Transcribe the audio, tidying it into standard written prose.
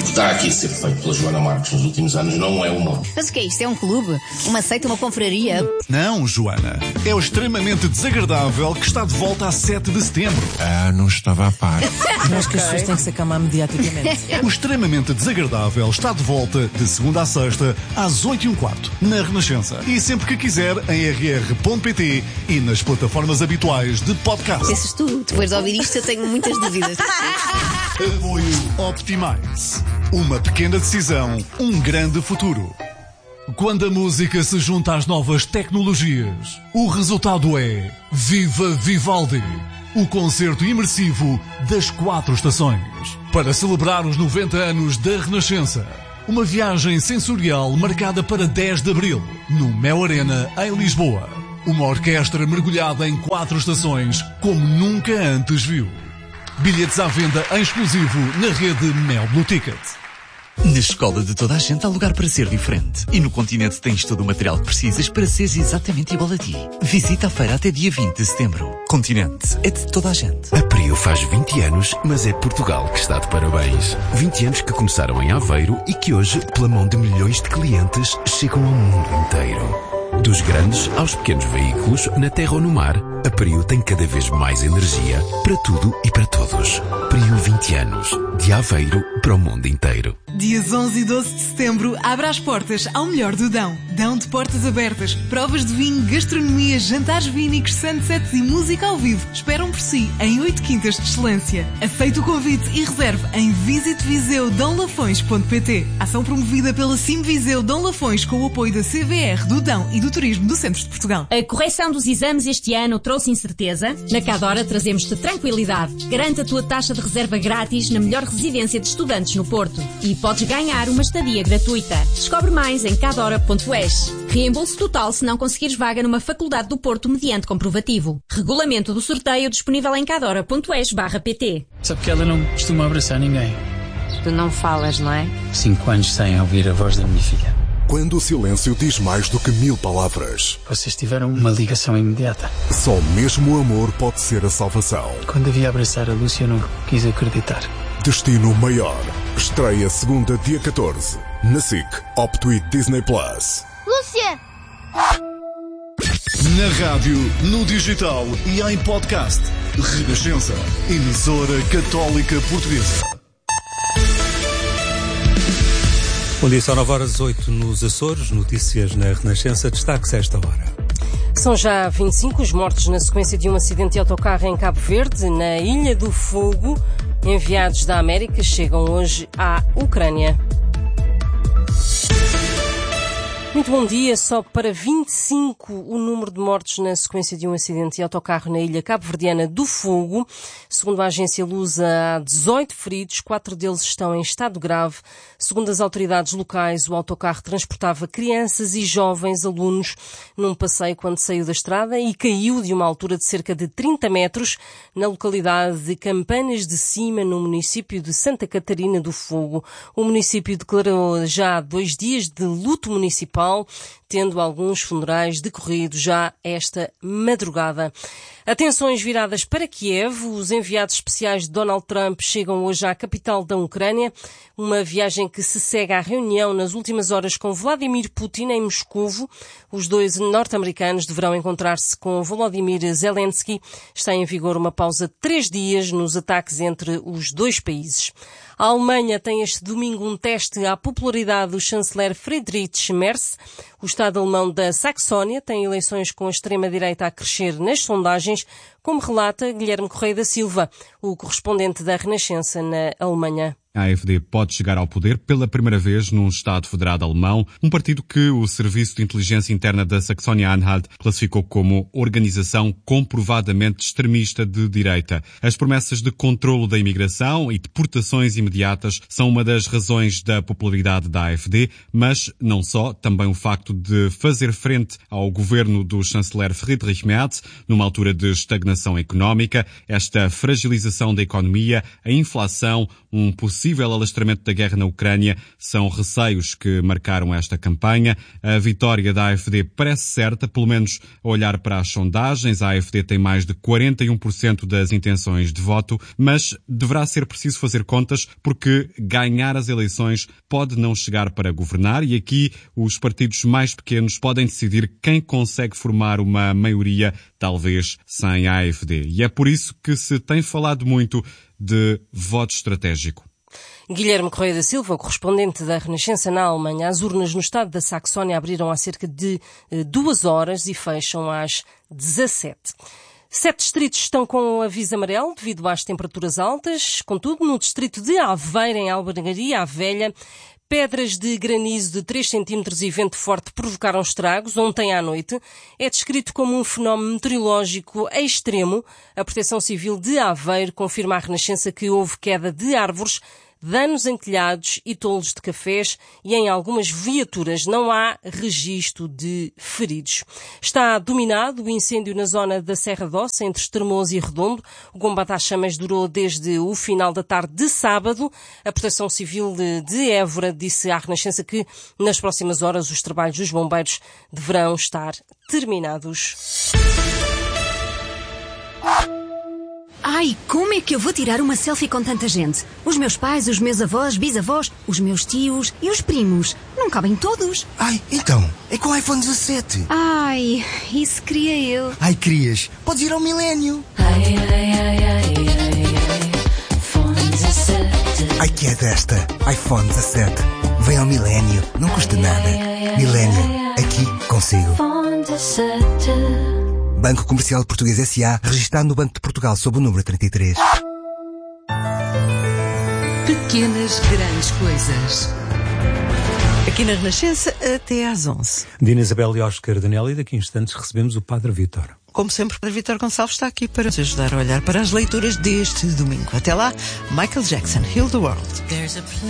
que está aqui a ser feito pela Joana Marques nos últimos anos não é humor. Mas o que é isto? É um clube? Uma seita, uma confraria? Não, Joana. É o extremamente desagradável que está de volta a 7 de setembro. Não estava a par. Acho que as pessoas têm que se acalmar mediaticamente. O extremamente desagradável está de volta de segunda a sexta às 8h15 na Renascença. E sempre que quiser em rr.pt e nas plataformas habituais de podcast. Pensas tu? Depois de ouvir isto eu tenho muitas dúvidas. Apoio Optimize. Uma pequena decisão, um grande futuro. Quando a música se junta às novas tecnologias, o resultado é Viva Vivaldi, o concerto imersivo das 4 estações. Para celebrar os 90 anos da Renascença, uma viagem sensorial marcada para 10 de abril, no Mel Arena, em Lisboa. Uma orquestra mergulhada em 4 estações, como nunca antes viu. Bilhetes à venda em exclusivo na rede Mel Blue Ticket. Na escola de toda a gente há lugar para ser diferente. E no Continente tens todo o material que precisas para seres exatamente igual a ti. Visita a feira até dia 20 de setembro. Continente é de toda a gente. A Prio faz 20 anos, mas é Portugal que está de parabéns. 20 anos que começaram em Aveiro e que hoje, pela mão de milhões de clientes, chegam ao mundo inteiro. Dos grandes aos pequenos veículos, na terra ou no mar, a Prio tem cada vez mais energia para tudo e para todos. Prio 20 anos. De Aveiro para o mundo inteiro. Dias 11 e 12 de setembro, abre as portas ao melhor do Dão. Dão de portas abertas, provas de vinho, gastronomia, jantares vínicos, sunsets e música ao vivo. Esperam por si em 8 quintas de excelência. Aceite o convite e reserve em visiteviseudãolafões.pt. Ação promovida pela Sim Viseu Dão Lafões com o apoio da CVR, do Dão e do Turismo do Centro de Portugal. A correção dos exames este ano trouxe incerteza? Na Cadora trazemos-te tranquilidade. Garante a tua taxa de reserva grátis na melhor residência de estudantes no Porto. E podes ganhar uma estadia gratuita. Descobre mais em cadora.es. Reembolso total se não conseguires vaga numa faculdade do Porto mediante comprovativo. Regulamento do sorteio disponível em cadora.es/pt. Sabe que ela não costuma abraçar ninguém. Tu não falas, não é? 5 anos sem ouvir a voz da minha filha. Quando o silêncio diz mais do que 1000 palavras. Vocês tiveram uma ligação imediata. Só mesmo o amor pode ser a salvação. Quando a vi abraçar a Lúcia, eu não quis acreditar. Destino Maior. Estreia segunda, dia 14. Na SIC, Opto e Disney+. Lúcia! Na rádio, no digital e em podcast. Renascença. Emissora Católica Portuguesa. Bom dia, são 9h08 nos Açores. Notícias na Renascença. Destaque-se a esta hora. São já 25 os mortos na sequência de um acidente de autocarro em Cabo Verde, na Ilha do Fogo. Enviados da América chegam hoje à Ucrânia. Muito bom dia. Sobe para 25 o número de mortos na sequência de um acidente de autocarro na ilha cabo-verdiana do Fogo. Segundo a agência Lusa, há 18 feridos, 4 deles estão em estado grave. Segundo as autoridades locais, o autocarro transportava crianças e jovens alunos num passeio quando saiu da estrada e caiu de uma altura de cerca de 30 metros na localidade de Campanas de Cima, no município de Santa Catarina do Fogo. O município declarou já 2 dias de luto municipal, tendo alguns funerais decorrido já esta madrugada. Atenções viradas para Kiev. Os enviados especiais de Donald Trump chegam hoje à capital da Ucrânia. Uma viagem que se segue à reunião nas últimas horas com Vladimir Putin em Moscovo. Os dois norte-americanos deverão encontrar-se com Volodymyr Zelensky. Está em vigor uma pausa de 3 dias nos ataques entre os dois países. A Alemanha tem este domingo um teste à popularidade do chanceler Friedrich Merz. O Estado alemão da Saxónia tem eleições com a extrema-direita a crescer nas sondagens, como relata Guilherme Correia da Silva, o correspondente da Renascença na Alemanha. A AfD pode chegar ao poder pela primeira vez num Estado federado alemão, um partido que o Serviço de Inteligência Interna da Saxónia-Anhalt classificou como organização comprovadamente extremista de direita. As promessas de controlo da imigração e deportações imediatas são uma das razões da popularidade da AfD, mas não só, também o facto de fazer frente ao governo do chanceler Friedrich Merz, numa altura de estagnação económica, esta fragilização da economia, a inflação, um possível alastramento da guerra na Ucrânia são receios que marcaram esta campanha. A vitória da AfD parece certa, pelo menos a olhar para as sondagens. A AfD tem mais de 41% das intenções de voto, mas deverá ser preciso fazer contas porque ganhar as eleições pode não chegar para governar e aqui os partidos mais pequenos podem decidir quem consegue formar uma maioria, talvez sem a AfD. E é por isso que se tem falado muito de voto estratégico. Guilherme Correia da Silva, correspondente da Renascença na Alemanha. As urnas no estado da Saxónia abriram há cerca de 2 horas e fecham às 17. 7 distritos estão com aviso amarelo devido às temperaturas altas. Contudo, no distrito de Aveiro, em Albergaria, a Velha, pedras de granizo de 3 centímetros e vento forte provocaram estragos ontem à noite. É descrito como um fenómeno meteorológico extremo. A Proteção Civil de Aveiro confirma à Renascença que houve queda de árvores, danos em telhados e tolos de cafés e em algumas viaturas não há registro de feridos. Está dominado o incêndio na zona da Serra d'Ossa, entre Estremoz e Redondo. O combate às chamas durou desde o final da tarde de sábado. A Proteção Civil de Évora disse à Renascença que nas próximas horas os trabalhos dos bombeiros deverão estar terminados. Ai, como é que eu vou tirar uma selfie com tanta gente? Os meus pais, os meus avós, bisavós, os meus tios e os primos. Não cabem todos. Ai, então, é com o iPhone 17. Ai, isso queria eu. Ai, querias? Podes ir ao Milénio. Ai, que é desta? iPhone 17. Vem ao Milénio, não custa nada. Milénio, aqui consigo. Banco Comercial Português S.A., registado no Banco de Portugal sob o número 33. Pequenas grandes coisas. Aqui na Renascença até às 11. Dina Isabel e Oscar Danelli, daqui a instantes recebemos o Padre Vítor. Como sempre, o Padre Vítor Gonçalves está aqui para nos ajudar a olhar para as leituras deste domingo. Até lá, Michael Jackson, Heal the World.